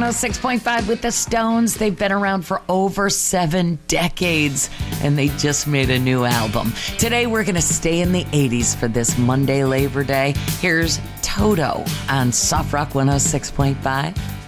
106.5 with the Stones. They've been around for over 7 decades, and they just made a new album. Today, we're going to stay in the 80s for this Monday, Labor Day. Here's Toto on Soft Rock 106.5.